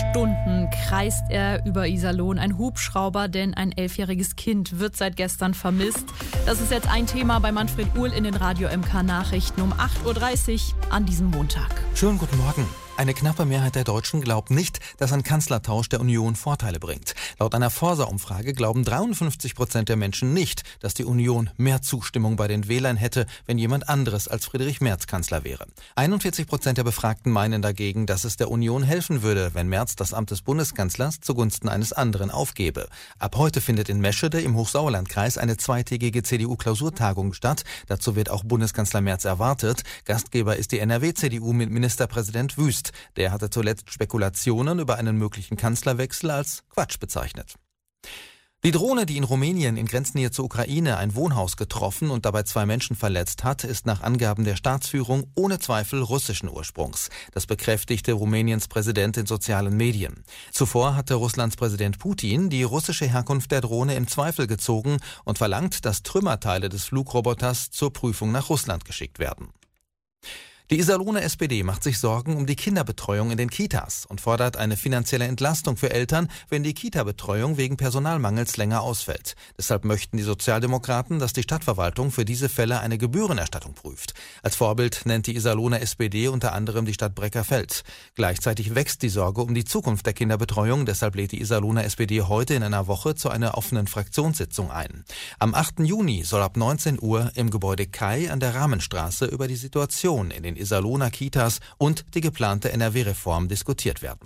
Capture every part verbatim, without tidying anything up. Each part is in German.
Stunden kreist er über Iserlohn. Ein Hubschrauber, denn ein elfjähriges Kind wird seit gestern vermisst. Das ist jetzt ein Thema bei Manfred Uhl in den Radio M K Nachrichten um acht Uhr dreißig an diesem Montag. Schönen guten Morgen. Eine knappe Mehrheit der Deutschen glaubt nicht, dass ein Kanzlertausch der Union Vorteile bringt. Laut einer Forsa-Umfrage glauben dreiundfünfzig Prozent der Menschen nicht, dass die Union mehr Zustimmung bei den Wählern hätte, wenn jemand anderes als Friedrich Merz Kanzler wäre. einundvierzig Prozent der Befragten meinen dagegen, dass es der Union helfen würde, wenn Merz das Amt des Bundeskanzlers zugunsten eines anderen aufgebe. Ab heute findet in Meschede im Hochsauerlandkreis eine zweitägige C D U-Klausurtagung statt. Dazu wird auch Bundeskanzler Merz erwartet. Gastgeber ist die N R W-C D U mit Ministerpräsident Wüst. Der hatte zuletzt Spekulationen über einen möglichen Kanzlerwechsel als Quatsch bezeichnet. Die Drohne, die in Rumänien in Grenznähe zur Ukraine ein Wohnhaus getroffen und dabei zwei Menschen verletzt hat, ist nach Angaben der Staatsführung ohne Zweifel russischen Ursprungs. Das bekräftigte Rumäniens Präsident in sozialen Medien. Zuvor hatte Russlands Präsident Putin die russische Herkunft der Drohne im Zweifel gezogen und verlangt, dass Trümmerteile des Flugroboters zur Prüfung nach Russland geschickt werden. Die Iserlohner S P D macht sich Sorgen um die Kinderbetreuung in den Kitas und fordert eine finanzielle Entlastung für Eltern, wenn die Kita-Betreuung wegen Personalmangels länger ausfällt. Deshalb möchten die Sozialdemokraten, dass die Stadtverwaltung für diese Fälle eine Gebührenerstattung prüft. Als Vorbild nennt die Iserlohner S P D unter anderem die Stadt Breckerfeld. Gleichzeitig wächst die Sorge um die Zukunft der Kinderbetreuung. Deshalb lädt die Iserlohner S P D heute in einer Woche zu einer offenen Fraktionssitzung ein. Am achten Juni soll ab neunzehn Uhr im Gebäude Kai an der Rahmenstraße über die Situation in den Iserlohner Kitas und die geplante N R W-Reform diskutiert werden.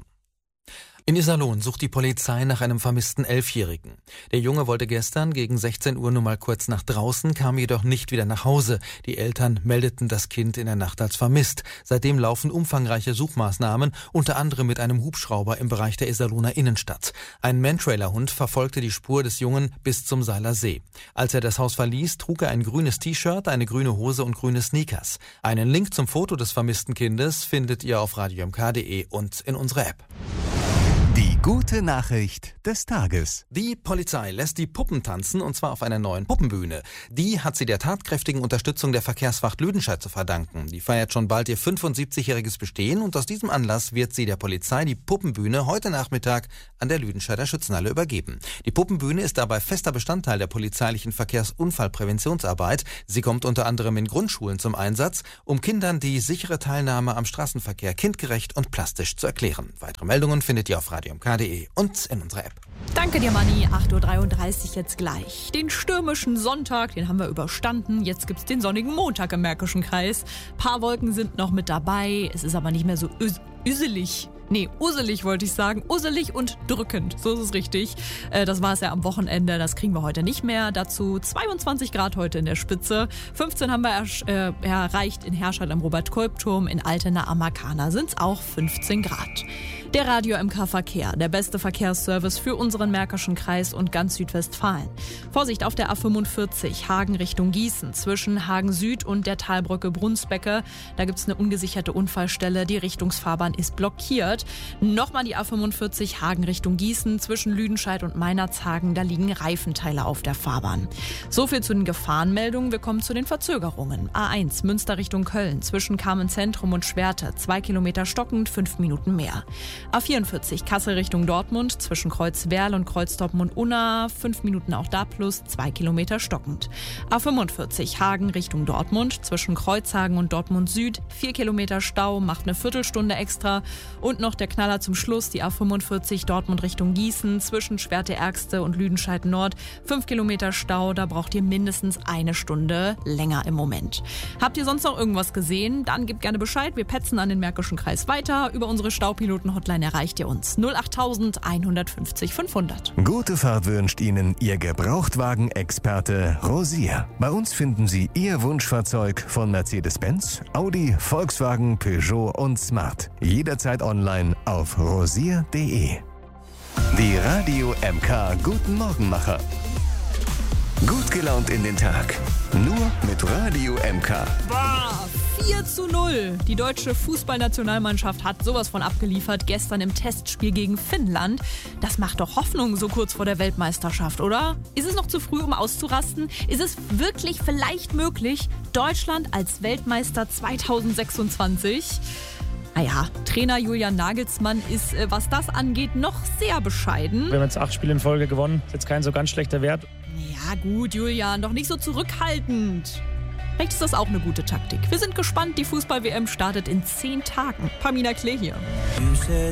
In Iserlohn sucht die Polizei nach einem vermissten Elfjährigen. Der Junge wollte gestern gegen sechzehn Uhr nur mal kurz nach draußen, kam jedoch nicht wieder nach Hause. Die Eltern meldeten das Kind in der Nacht als vermisst. Seitdem laufen umfangreiche Suchmaßnahmen, unter anderem mit einem Hubschrauber im Bereich der Iserlohner Innenstadt. Ein Mantrailer-Hund verfolgte die Spur des Jungen bis zum Seiler See. Als er das Haus verließ, trug er ein grünes T-Shirt, eine grüne Hose und grüne Sneakers. Einen Link zum Foto des vermissten Kindes findet ihr auf radio m k punkt d e und in unserer App. Die gute Nachricht des Tages. Die Polizei lässt die Puppen tanzen, und zwar auf einer neuen Puppenbühne. Die hat sie der tatkräftigen Unterstützung der Verkehrswacht Lüdenscheid zu verdanken. Die feiert schon bald ihr fünfundsiebzigjähriges Bestehen und aus diesem Anlass wird sie der Polizei die Puppenbühne heute Nachmittag an der Lüdenscheider Schützenhalle übergeben. Die Puppenbühne ist dabei fester Bestandteil der polizeilichen Verkehrsunfallpräventionsarbeit. Sie kommt unter anderem in Grundschulen zum Einsatz, um Kindern die sichere Teilnahme am Straßenverkehr kindgerecht und plastisch zu erklären. Weitere Meldungen findet ihr auf radio m k punkt d e und in unserer App. Danke dir, Manni. acht Uhr dreiunddreißig jetzt gleich. Den stürmischen Sonntag, den haben wir überstanden. Jetzt gibt's den sonnigen Montag im Märkischen Kreis. Paar Wolken sind noch mit dabei. Es ist aber nicht mehr so üs- üselig. Nee, uselig wollte ich sagen. Uselig und drückend. So ist es richtig. Äh, das war es ja am Wochenende. Das kriegen wir heute nicht mehr. Dazu zweiundzwanzig Grad heute in der Spitze. fünfzehn haben wir ersch- äh, erreicht in Herscheid am Robert-Kolb-Turm. In Altena am Markana sind es auch fünfzehn Grad. Der Radio M K Verkehr, der beste Verkehrsservice für unseren Märkischen Kreis und ganz Südwestfalen. Vorsicht auf der A fünfundvierzig, Hagen Richtung Gießen, zwischen Hagen Süd und der Talbrücke Brunsbecke. Da gibt es eine ungesicherte Unfallstelle, die Richtungsfahrbahn ist blockiert. Nochmal die A fünfundvierzig, Hagen Richtung Gießen, zwischen Lüdenscheid und Meinerzhagen, da liegen Reifenteile auf der Fahrbahn. So viel zu den Gefahrenmeldungen, wir kommen zu den Verzögerungen. A eins, Münster Richtung Köln, zwischen Carmen-Zentrum und Schwerte, zwei Kilometer stockend, fünf Minuten mehr. A vierundvierzig, Kassel Richtung Dortmund, zwischen Kreuzwerl und Kreuzdortmund-Unna, fünf Minuten auch da plus, zwei Kilometer stockend. A fünfundvierzig, Hagen Richtung Dortmund, zwischen Kreuzhagen und Dortmund Süd, vier Kilometer Stau, macht eine Viertelstunde extra. Und noch der Knaller zum Schluss, die A fünfundvierzig, Dortmund Richtung Gießen, zwischen Schwerte-Ärgste und Lüdenscheid Nord, fünf Kilometer Stau, da braucht ihr mindestens eine Stunde länger im Moment. Habt ihr sonst noch irgendwas gesehen? Dann gebt gerne Bescheid, wir petzen an den Märkischen Kreis weiter. Über unsere Staupiloten-Hotline erreicht ihr uns null acht eins fünf null fünfhundert. Gute Fahrt wünscht Ihnen Ihr Gebrauchtwagen-Experte Rosier. Bei uns finden Sie Ihr Wunschfahrzeug von Mercedes-Benz, Audi, Volkswagen, Peugeot und Smart. Jederzeit online auf rosier punkt d e. Die Radio M K Guten Morgenmacher. Gut gelaunt in den Tag. Nur mit Radio M K. Boah, vier zu null. Die deutsche Fußballnationalmannschaft hat sowas von abgeliefert gestern im Testspiel gegen Finnland. Das macht doch Hoffnung so kurz vor der Weltmeisterschaft, oder? Ist es noch zu früh, um auszurasten? Ist es wirklich vielleicht möglich, Deutschland als Weltmeister zweitausendsechsundzwanzig? Naja, Trainer Julian Nagelsmann ist, äh, was das angeht, noch sehr bescheiden. Wir haben jetzt acht Spiele in Folge gewonnen. Ist jetzt kein so ganz schlechter Wert. Ja gut, Julian, doch nicht so zurückhaltend. Vielleicht ist das auch eine gute Taktik. Wir sind gespannt, die Fußball-W M startet in zehn Tagen. Pamina Klee hier.